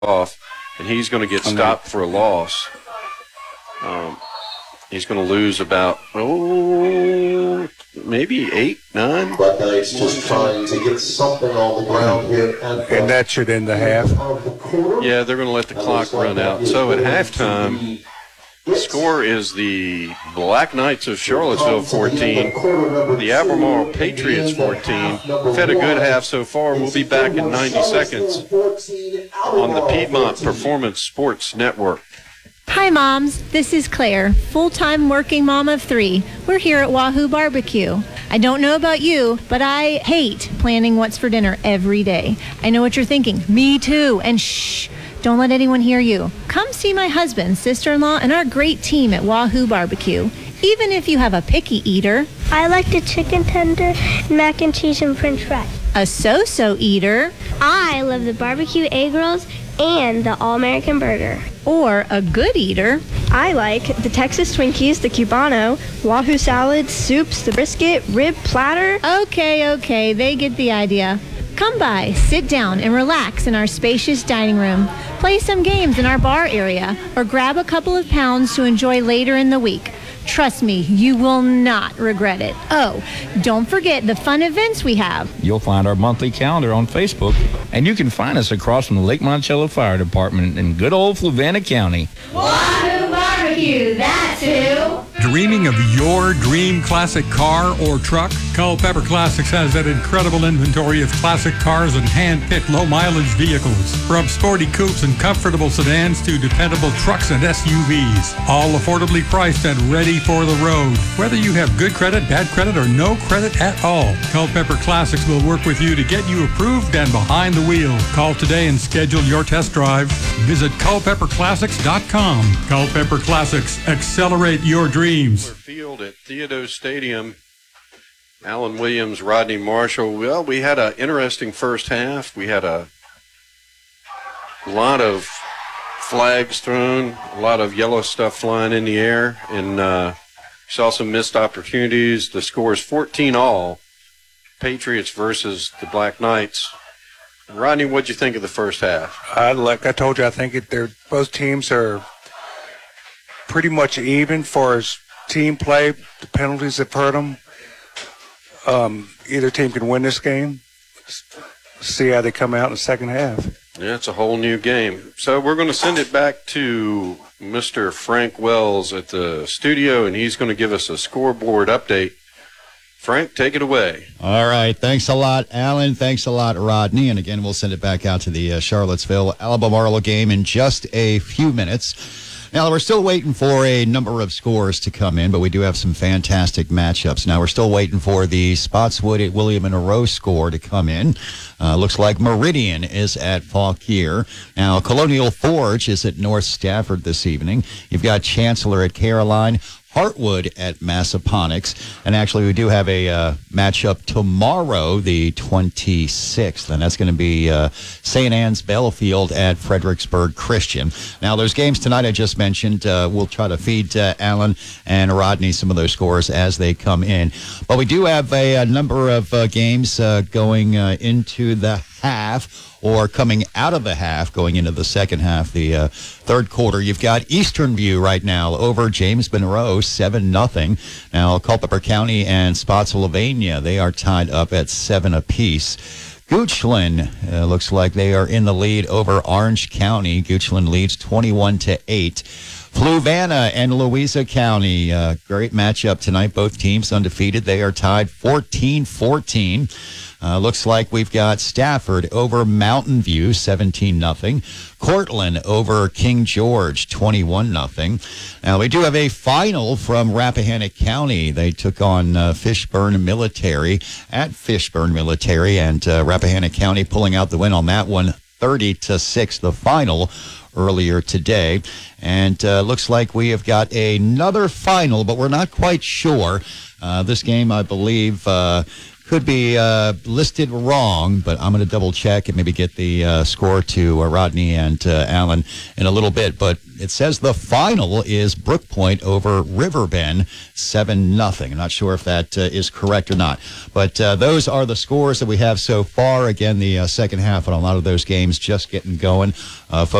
off, and he's going to get stopped for a loss. He's going to lose about, maybe 8, 9. Black Knights just trying to get something on the ground here. And that should end the half. Yeah, they're going to let the clock run out. So at halftime, the score is the Black Knights of Charlottesville 14, the Albemarle Patriots 14. We've had a good half so far. We'll be back in 90 seconds on the Piedmont Performance Sports Network. Hi, Moms. This is Claire, full-time working mom of 3. We're here at Wahoo Barbecue. I don't know about you, but I hate planning what's for dinner every day. I know what you're thinking. Me too. And shh, don't let anyone hear you. Come see my husband, sister-in-law, and our great team at Wahoo Barbecue. Even if you have a picky eater. I like the chicken tender, mac and cheese, and french fries. A so-so eater. I love the barbecue egg rolls and the all-American burger. Or a good eater. I like the Texas Twinkies, the Cubano, Wahoo salads, soups, the brisket, rib platter. Okay, they get the idea. Come by, sit down, and relax in our spacious dining room. Play some games in our bar area, or grab a couple of pounds to enjoy later in the week. Trust me, you will not regret it. Oh, don't forget the fun events we have. You'll find our monthly calendar on Facebook, and you can find us across from the Lake Monticello Fire Department in good old Fluvanna County. Wahoo Barbecue, that's who. Dreaming of your dream classic car or truck? Culpeper Classics has an incredible inventory of classic cars and hand-picked low-mileage vehicles. From sporty coupes and comfortable sedans to dependable trucks and SUVs. All affordably priced and ready for the road. Whether you have good credit, bad credit, or no credit at all, Culpeper Classics will work with you to get you approved and behind the wheel. Call today and schedule your test drive. Visit culpepperclassics.com. Culpeper Classics. Accelerate your dreams. Field at Theodore Stadium. Alan Williams, Rodney Marshall. Well, we had an interesting first half. We had a lot of flags thrown, a lot of yellow stuff flying in the air, and saw some missed opportunities. The score is 14-all, Patriots versus the Black Knights. Rodney, what'd you think of the first half? Like I told you, I think both teams are pretty much even for as team play. The penalties have hurt them. Either team can win this game. See how they come out in the second half. Yeah, it's a whole new game. So we're going to send it back to Mr. Frank Wells at the studio, and he's going to give us a scoreboard update. Frank, take it away. All right. Thanks a lot, Alan. Thanks a lot, Rodney. And again, we'll send it back out to the Charlottesville Albemarle game in just a few minutes. Now, we're still waiting for a number of scores to come in, but we do have some fantastic matchups. Now, we're still waiting for the Spotswood at William and Rowe score to come in. Looks like Meridian is at Fauquier. Now, Colonial Forge is at North Stafford this evening. You've got Chancellor at Caroline, Hartwood at Massaponax. And actually, we do have a matchup tomorrow, the 26th, and that's going to be St. Anne's Bellefield at Fredericksburg Christian. Now, those games tonight I just mentioned, we'll try to feed Alan and Rodney some of those scores as they come in. But we do have a number of games going into the half, or coming out of the half, going into the second half, the third quarter. You've got Eastern View right now over James Monroe, 7-0. Now, Culpeper County and Spotsylvania, they are tied up at 7 apiece. Goochland looks like they are in the lead over Orange County. Goochland leads 21-8. Fluvanna and Louisa County, great matchup tonight. Both teams undefeated. They are tied 14-14. Looks like we've got Stafford over Mountain View, 17-0. Cortland over King George, 21-0. Now, we do have a final from Rappahannock County. They took on Fishburne Military at Fishburne Military, and Rappahannock County pulling out the win on that one, 30-6, the final earlier today. And looks like we have got another final, but we're not quite sure. This game, I believe, could be listed wrong, but I'm going to double check and maybe get the score to Rodney and Alan in a little bit. But it says the final is Brook Point over Riverbend, 7-0. I'm not sure if that is correct or not. But those are the scores that we have so far. Again, the second half on a lot of those games just getting going.